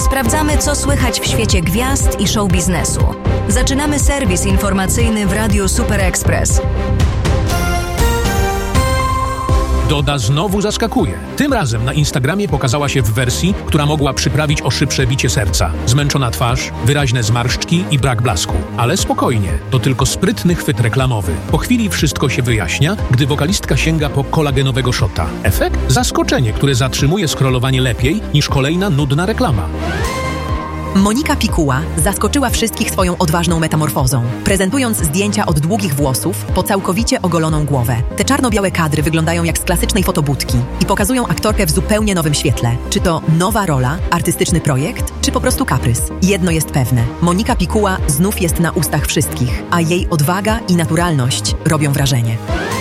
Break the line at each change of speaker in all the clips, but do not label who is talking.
Sprawdzamy, co słychać w świecie gwiazd i show biznesu. Zaczynamy serwis informacyjny w Radiu Super Express.
Doda znowu zaskakuje. Tym razem na Instagramie pokazała się w wersji, która mogła przyprawić o szybsze bicie serca. Zmęczona twarz, wyraźne zmarszczki i brak blasku. Ale spokojnie, to tylko sprytny chwyt reklamowy. Po chwili wszystko się wyjaśnia, gdy wokalistka sięga po kolagenowego shota. Efekt? Zaskoczenie, które zatrzymuje scrollowanie lepiej niż kolejna nudna reklama.
Monika Pikuła zaskoczyła wszystkich swoją odważną metamorfozą, prezentując zdjęcia od długich włosów po całkowicie ogoloną głowę. Te czarno-białe kadry wyglądają jak z klasycznej fotobudki i pokazują aktorkę w zupełnie nowym świetle. Czy to nowa rola, artystyczny projekt, czy po prostu kaprys? Jedno jest pewne. Monika Pikuła znów jest na ustach wszystkich, a jej odwaga i naturalność robią wrażenie.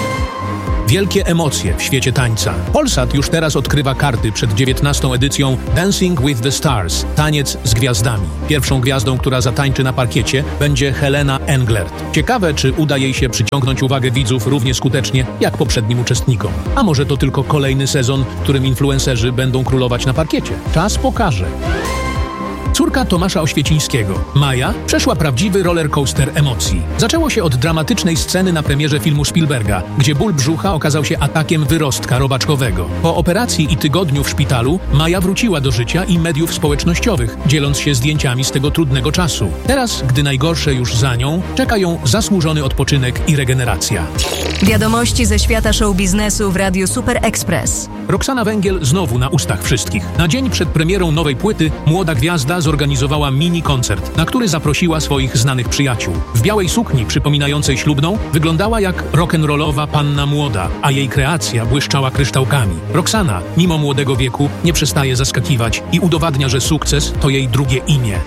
Wielkie emocje w świecie tańca. Polsat już teraz odkrywa karty przed 19. edycją Dancing with the Stars, taniec z gwiazdami. Pierwszą gwiazdą, która zatańczy na parkiecie, będzie Helena Englert. Ciekawe, czy uda jej się przyciągnąć uwagę widzów równie skutecznie jak poprzednim uczestnikom. A może to tylko kolejny sezon, w którym influencerzy będą królować na parkiecie? Czas pokaże. Córka Tomasza Oświecińskiego, Maja, przeszła prawdziwy rollercoaster emocji. Zaczęło się od dramatycznej sceny na premierze filmu Spielberga, gdzie ból brzucha okazał się atakiem wyrostka robaczkowego. Po operacji i tygodniu w szpitalu Maja wróciła do życia i mediów społecznościowych, dzieląc się zdjęciami z tego trudnego czasu. Teraz, gdy najgorsze już za nią, czeka ją zasłużony odpoczynek i regeneracja.
Wiadomości ze świata show biznesu w Radiu Super Express.
Roxana Węgiel znowu na ustach wszystkich. Na dzień przed premierą nowej płyty młoda gwiazda zorganizowała mini-koncert, na który zaprosiła swoich znanych przyjaciół. W białej sukni przypominającej ślubną wyglądała jak rock'n'rollowa panna młoda, a jej kreacja błyszczała kryształkami. Roxana, mimo młodego wieku, nie przestaje zaskakiwać i udowadnia, że sukces to jej drugie imię.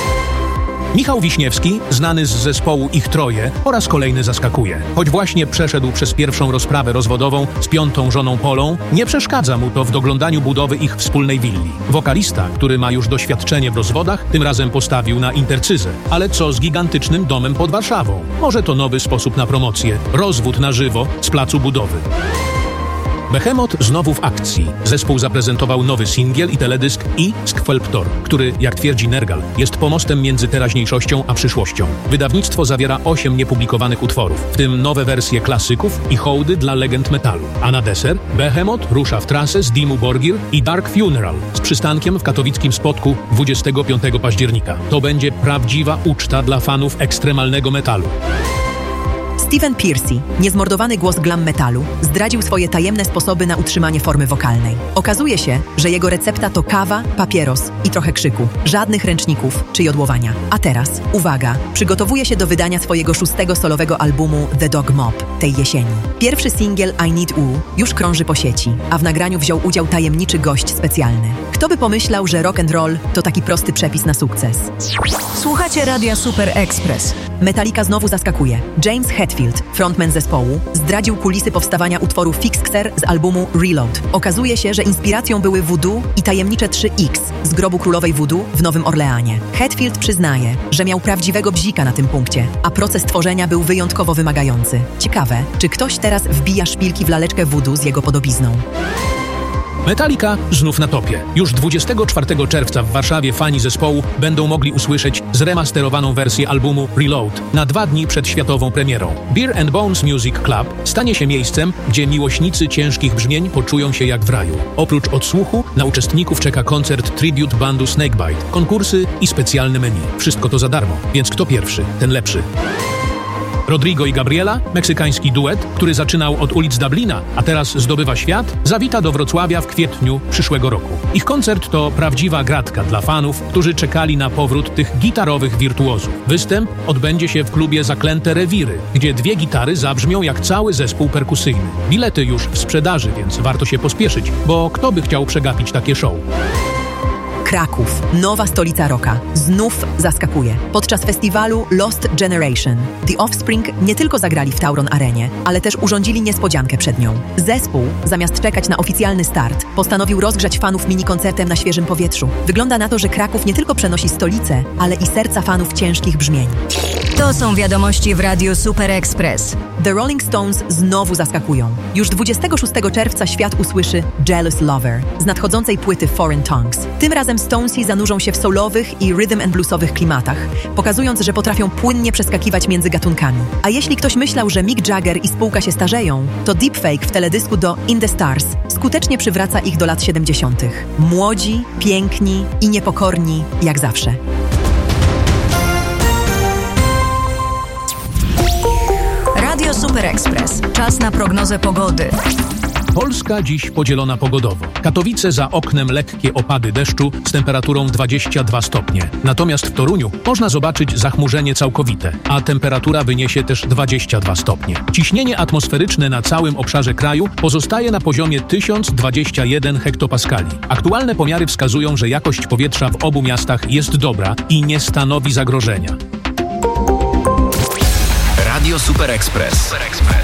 Michał Wiśniewski, znany z zespołu Ich Troje, po raz kolejny zaskakuje. Choć właśnie przeszedł przez pierwszą rozprawę rozwodową z 5. żoną Polą, nie przeszkadza mu to w doglądaniu budowy ich wspólnej willi. Wokalista, który ma już doświadczenie w rozwodach, tym razem postawił na intercyzę. Ale co z gigantycznym domem pod Warszawą? Może to nowy sposób na promocję. Rozwód na żywo z placu budowy. Behemoth znowu w akcji. Zespół zaprezentował nowy singiel i teledysk i Skwelptor, który, jak twierdzi Nergal, jest pomostem między teraźniejszością a przyszłością. Wydawnictwo zawiera 8 niepublikowanych utworów, w tym nowe wersje klasyków i hołdy dla legend metalu. A na deser Behemoth rusza w trasę z Dimmu Borgir i Dark Funeral z przystankiem w katowickim Spodku 25 października. To będzie prawdziwa uczta dla fanów ekstremalnego metalu.
Steven Pearcy, niezmordowany głos glam metalu, zdradził swoje tajemne sposoby na utrzymanie formy wokalnej. Okazuje się, że jego recepta to kawa, papieros i trochę krzyku. Żadnych ręczników czy jodłowania. A teraz, uwaga, przygotowuje się do wydania swojego 6. solowego albumu The Dog Mob tej jesieni. Pierwszy singiel I Need U już krąży po sieci, a w nagraniu wziął udział tajemniczy gość specjalny. Kto by pomyślał, że rock and roll to taki prosty przepis na sukces?
Słuchacie Radia Super Express.
Metallica znowu zaskakuje. James Hetfield, frontman zespołu, zdradził kulisy powstawania utworu Fixxer z albumu Reload. Okazuje się, że inspiracją były voodoo i tajemnicze 3X z grobu królowej voodoo w Nowym Orleanie. Hetfield przyznaje, że miał prawdziwego bzika na tym punkcie, a proces tworzenia był wyjątkowo wymagający. Ciekawe, czy ktoś teraz wbija szpilki w laleczkę voodoo z jego podobizną.
Metallica znów na topie. Już 24 czerwca w Warszawie fani zespołu będą mogli usłyszeć zremasterowaną wersję albumu Reload na 2 dni przed światową premierą. Beer and Bones Music Club stanie się miejscem, gdzie miłośnicy ciężkich brzmień poczują się jak w raju. Oprócz odsłuchu na uczestników czeka koncert tribute bandu Snakebite, konkursy i specjalne menu. Wszystko to za darmo, więc kto pierwszy, ten lepszy. Rodrigo i Gabriela, meksykański duet, który zaczynał od ulic Dublina, a teraz zdobywa świat, zawita do Wrocławia w kwietniu przyszłego roku. Ich koncert to prawdziwa gratka dla fanów, którzy czekali na powrót tych gitarowych wirtuozów. Występ odbędzie się w klubie Zaklęte Rewiry, gdzie 2 gitary zabrzmią jak cały zespół perkusyjny. Bilety już w sprzedaży, więc warto się pospieszyć, bo kto by chciał przegapić takie show?
Kraków, nowa stolica rocka, znów zaskakuje. Podczas festiwalu Lost Generation The Offspring nie tylko zagrali w Tauron Arenie, ale też urządzili niespodziankę przed nią. Zespół, zamiast czekać na oficjalny start, postanowił rozgrzać fanów mini-koncertem na świeżym powietrzu. Wygląda na to, że Kraków nie tylko przenosi stolicę, ale i serca fanów ciężkich brzmień.
To są wiadomości w Radiu Super Express.
The Rolling Stones znowu zaskakują. Już 26 czerwca świat usłyszy Jealous Lover z nadchodzącej płyty Foreign Tongues. Tym razem Stonesy zanurzą się w soulowych i rhythm and bluesowych klimatach, pokazując, że potrafią płynnie przeskakiwać między gatunkami. A jeśli ktoś myślał, że Mick Jagger i spółka się starzeją, to deepfake w teledysku do In the Stars skutecznie przywraca ich do lat 70. Młodzi, piękni i niepokorni jak zawsze.
Radio Super Express. Czas na prognozę pogody.
Polska dziś podzielona pogodowo. Katowice za oknem lekkie opady deszczu z temperaturą 22 stopnie. Natomiast w Toruniu można zobaczyć zachmurzenie całkowite, a temperatura wyniesie też 22 stopnie. Ciśnienie atmosferyczne na całym obszarze kraju pozostaje na poziomie 1021 hektopaskali. Aktualne pomiary wskazują, że jakość powietrza w obu miastach jest dobra i nie stanowi zagrożenia.
Radio Super Express.